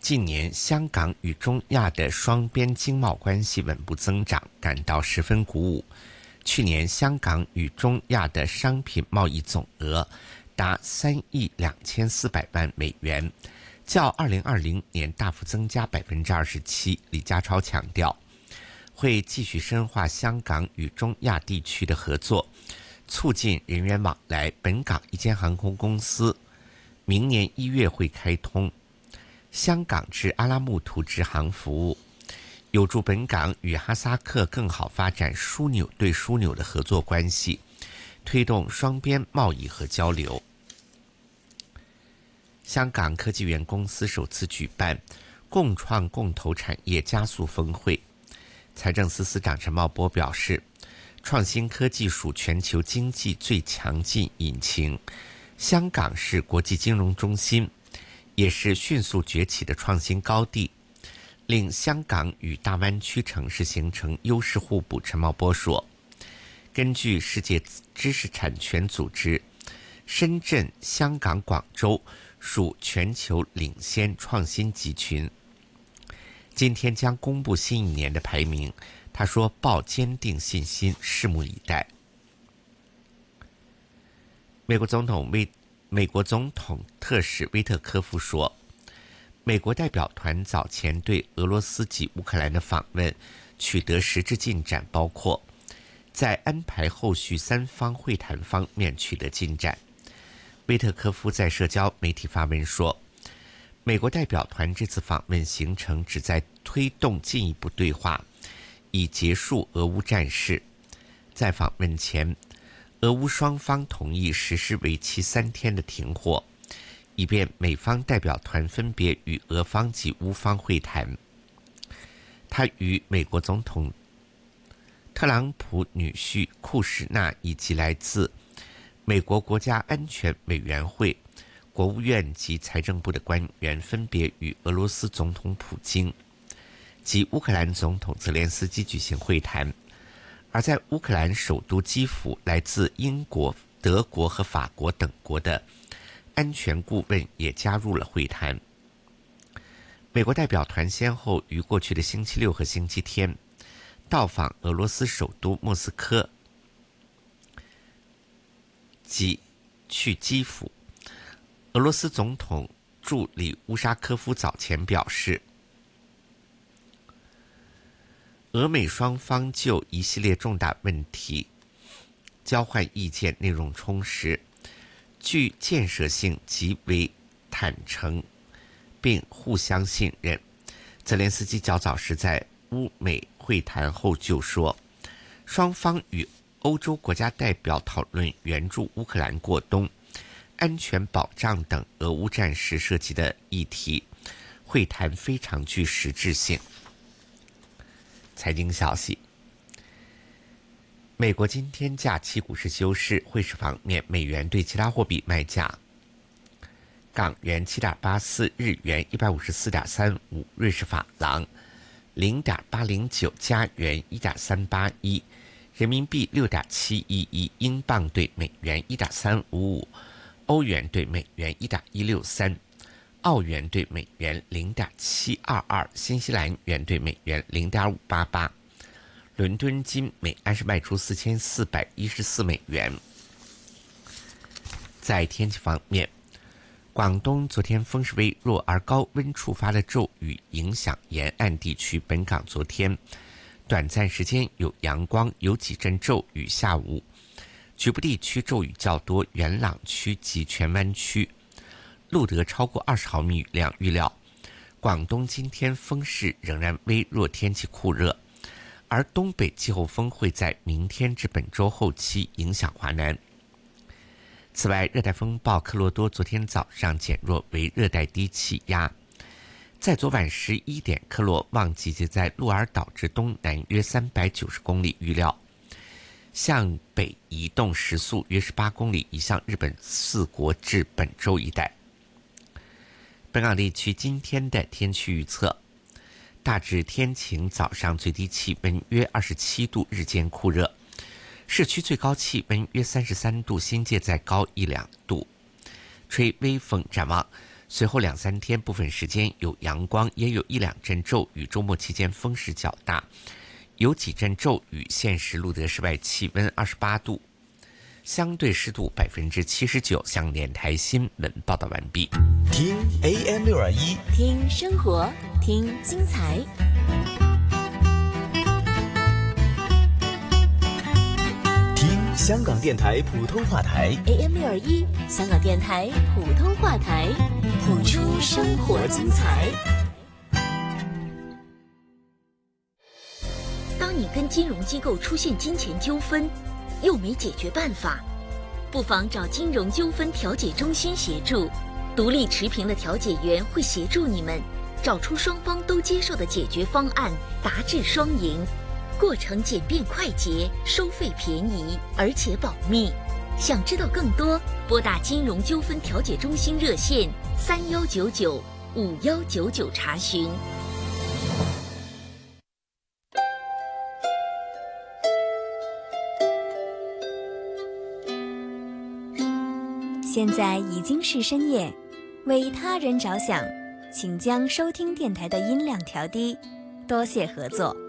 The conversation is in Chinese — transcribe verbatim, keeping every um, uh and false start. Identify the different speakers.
Speaker 1: 近年香港与中亚的双边经贸关系稳步增长，感到十分鼓舞。去年香港与中亚的商品贸易总额达三亿两千四百万美元，较二零二零年大幅增加百分之二十七。李家超强调，会继续深化香港与中亚地区的合作，促进人员往来。本港一间航空公司明年一月会开通香港至阿拉木图直航服务，有助本港与哈萨克更好发展枢纽对枢纽的合作关系，推动双边贸易和交流。香港科技园公司首次举办共创共投产业加速峰会。财政司司长陈茂波表示，创新科技属全球经济最强劲引擎，香港是国际金融中心，也是迅速崛起的创新高地，令香港与大湾区城市形成优势互补。陈茂波说，根据世界知识产权组织，深圳、香港、广州属全球领先创新集群，今天将公布新一年的排名。他说，抱坚定信心，拭目以待。美国总统威美国总统特使威特科夫说，美国代表团早前对俄罗斯及乌克兰的访问取得实质进展，包括在安排后续三方会谈方面取得进展。威特科夫在社交媒体发文说，美国代表团这次访问行程旨在推动进一步对话，以结束俄乌战事。在访问前，俄乌双方同意实施为期三天的停火，以便美方代表团分别与俄方及乌方会谈。他与美国总统特朗普女婿库什纳以及来自美国国家安全委员会、国务院及财政部的官员分别与俄罗斯总统普京及乌克兰总统泽连斯基举行会谈。而在乌克兰首都基辅，来自英国、德国和法国等国的安全顾问也加入了会谈。美国代表团先后于过去的星期六和星期天到访俄罗斯首都莫斯科及去基辅。俄罗斯总统助理乌沙科夫早前表示，俄美双方就一系列重大问题交换意见，内容充实，具建设性，极为坦诚，并互相信任。泽连斯基较早时在乌美会谈后就说，双方与欧洲国家代表讨论援助乌克兰过冬、安全保障等俄乌战时涉及的议题，会谈非常具实质性。财经消息，美国今天假期股市休市。汇市方面，美元对其他货币卖价：港元 七点八四， 日元 一百五十四点三五， 瑞士法郎 零点八零九， 加元 一点三八一， 人民币 六点七一一， 英镑对美元 一点三五五， 欧元对美元 一点一六三，澳元对美元 零点七二二， 新西兰元对美元 零点五八八。伦敦金每安士卖出四千四百一十四美元。在天气方面，广东昨天风势微弱，而高温触发的骤雨影响沿岸地区。本港昨天短暂时间有阳光，有几阵骤雨，下午局部地区骤雨较多，元朗区及荃湾区录得超过二十毫米雨量。预料广东今天风势仍然微弱，天气酷热，而东北季候风会在明天至本周后期影响华南。此外，热带风暴克洛多昨天早上减弱为热带低气压，在昨晚十一点，克洛旺集结在鹿儿岛至东南约三百九十公里，预料向北移动，时速约十八公里，移向日本四国至本州一带。本港地区今天的天气预测：大致天晴，早上最低气温约二十七度，日间酷热，市区最高气温约三十三度，新界再高一两度，吹微风。展望随后两三天部分时间有阳光，也有一两阵骤雨，周末期间风势较大，有几阵骤雨。现时录得室外气温二十八度，相对湿度百分之七十九。向联台新闻报道完毕。
Speaker 2: 听 A M 六二一，
Speaker 3: 听生活，听精彩。
Speaker 2: 听香港电台普通话台
Speaker 3: A M 六二一，香港电台普通话台，谱出生活精彩。当你跟金融机构出现金钱纠纷，又没解决办法，不妨找金融纠纷调解中心协助。独立持平的调解员会协助你们找出双方都接受的解决方案，达至双赢。过程简便快捷，收费便宜，而且保密。想知道更多，拨打金融纠纷调解中心热线三幺九九五幺九九查询。
Speaker 4: 现在已经是深夜，为他人着想，请将收听电台的音量调低，多谢合作。